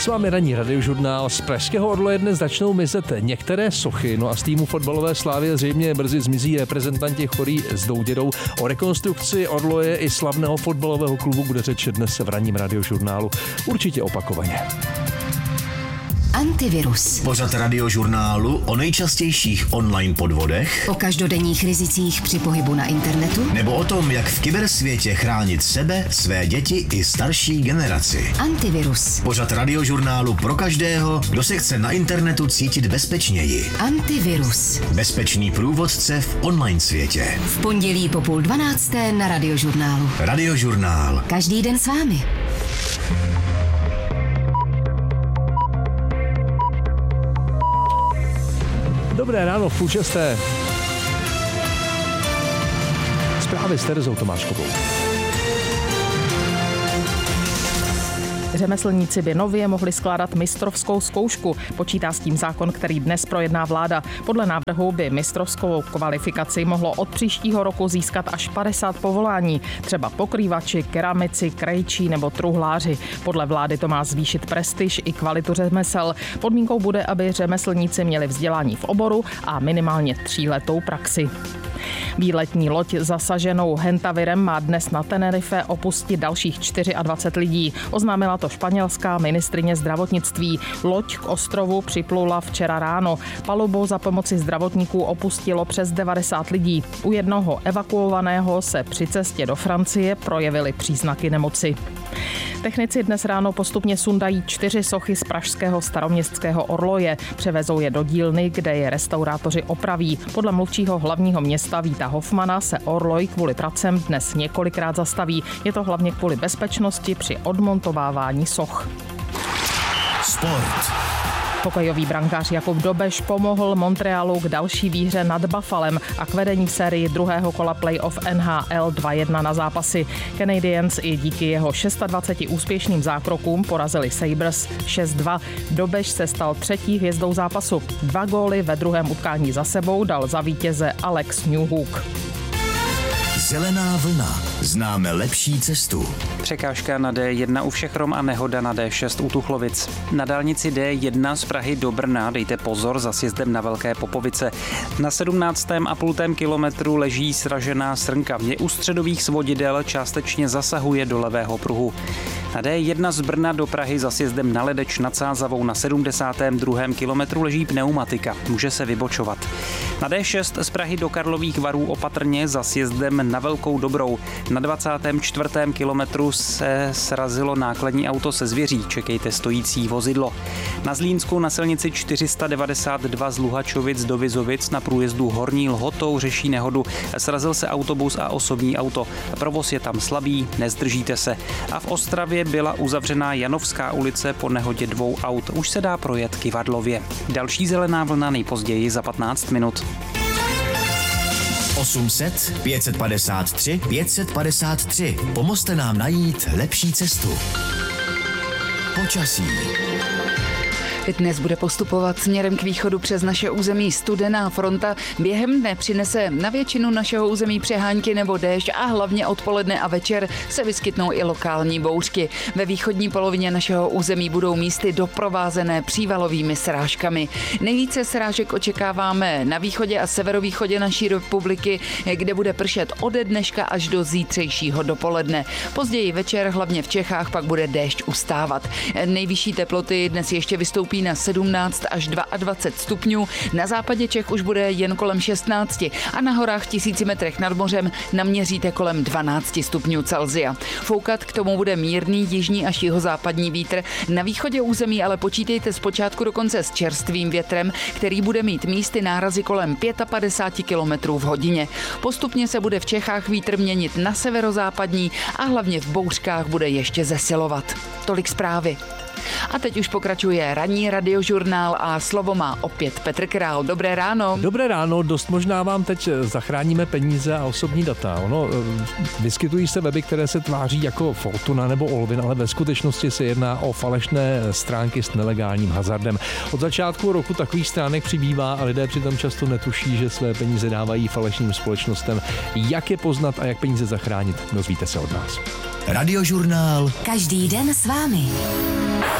S vámi ranní radiožurnál. Z pražského Orloje dnes začnou mizet některé sochy, no a z týmu fotbalové Slávie zřejmě brzy zmizí reprezentanti Chorí s Douděrou. O rekonstrukci Orloje i slavného fotbalového klubu bude řeč dnes v ranním radiožurnálu. Určitě opakovaně. Antivirus. Pořad radiožurnálu o nejčastějších online podvodech, O každodenních rizicích při pohybu na internetu. nebo o tom, jak v kybersvětě chránit sebe, své děti i starší generaci. Antivirus. Pořad radiožurnálu pro každého, kdo se chce na internetu cítit bezpečněji. Antivirus. Bezpečný průvodce v online světě. V pondělí po 11:30 na radiožurnálu. Radiožurnál. Každý den s vámi. Dobré ráno, v 5:30. Zprávy s Terezou Tomáškovou. Řemeslníci by nově mohli skládat mistrovskou zkoušku. Počítá s tím zákon, který dnes projedná vláda. Podle návrhu by mistrovskou kvalifikaci mohlo od příštího roku získat až 50 povolání. Třeba pokrývači, keramici, krejčí nebo truhláři. Podle vlády to má zvýšit prestiž i kvalitu řemesel. Podmínkou bude, aby řemeslníci měli vzdělání v oboru a minimálně 3letou praxi. Výletní loď zasaženou hentavirem má dnes na Tenerife opustit dalších 24 lidí. Oznámila to španělská ministryně zdravotnictví. Loď k ostrovu připlula včera ráno. Palubu za pomoci zdravotníků opustilo přes 90 lidí. U jednoho evakuovaného se při cestě do Francie projevily příznaky nemoci. Technici dnes ráno postupně sundají 4 sochy z pražského staroměstského Orloje. Převezou je do dílny, kde je restaurátoři opraví. Podle mluvčího hlavního města Víta Hofmana se Orloj kvůli pracem dnes několikrát zastaví. Je to hlavně kvůli bezpečnosti při odmontovávání soch. Sport. Hokejový brankář Jakub Dobeš pomohl Montrealu k další výhře nad Buffalem a k vedení v sérii druhého kola playoff NHL 2-1 na zápasy. Canadiens i díky jeho 26 úspěšným zákrokům porazili Sabres 6-2. Dobeš se stal 3. hvězdou zápasu. 2 góly ve druhém utkání za sebou dal za vítěze Alex Newhook. Zelená vlna. Známe lepší cestu. Překážka na D1 u Všechrom a nehoda na D6 u Tuchlovic. Na dálnici D1 z Prahy do Brna dejte pozor za sjezdem na Velké Popovice. Na 17,5 kilometru leží sražená srnka. Je u středových svodidel, částečně zasahuje do levého pruhu. Na D1 z Brna do Prahy za sjezdem na Ledeč nad Sázavou na 72. kilometru leží pneumatika. Může se vybočovat. Na D6 z Prahy do Karlových Varů opatrně za sjezdem na Velkou Dobrou. Na 24. kilometru se srazilo nákladní auto se zvěří. Čekejte stojící vozidlo. Na Zlínsku na silnici 492 z Luhačovic do Vizovic na průjezdu Horní Lhotou řeší nehodu. Srazil se autobus a osobní auto. Provoz je tam slabý, nezdržíte se. A v Ostravě byla uzavřená Janovská ulice po nehodě 2 aut. Už se dá projet Kyvadlově. Další zelená vlna nejpozději za 15 minut. 800 553 553. Pomozte nám najít lepší cestu. Počasí. Dnes bude postupovat směrem k východu přes naše území studená fronta. Během dne přinese na většinu našeho území přehánky nebo déšť a hlavně odpoledne a večer se vyskytnou i lokální bouřky. Ve východní polovině našeho území budou místy doprovázené přívalovými srážkami. Nejvíce srážek očekáváme na východě a severovýchodě naší republiky, kde bude pršet ode dneška až do zítřejšího dopoledne. Později večer, hlavně v Čechách, pak bude déšť ustávat. Nejvyšší teploty dnes ještě vystoupí na 17 až 22 stupňů. Na západě Čech už bude jen kolem 16 a na horách 1000 metrech nad mořem naměříte kolem 12 stupňů Celsia. Foukat k tomu bude mírný jižní až jihozápadní vítr. Na východě území ale počítejte zpočátku dokonce s čerstvým větrem, který bude mít místy nárazy kolem 55 km v hodině. Postupně se bude v Čechách vítr měnit na severozápadní a hlavně v bouřkách bude ještě zesilovat. Tolik zprávy. A teď už pokračuje ranní radiožurnál a slovo má opět Petr Král. Dobré ráno. Dobré ráno, dost možná vám teď zachráníme peníze a osobní data. Vyskytují se weby, které se tváří jako Fortuna nebo Olvin, ale ve skutečnosti se jedná o falešné stránky s nelegálním hazardem. Od začátku roku takových stránek přibývá a lidé přitom často netuší, že své peníze dávají falešným společnostem. Jak je poznat a jak peníze zachránit, dozvíte se od nás. Radiožurnál. Každý den s vámi.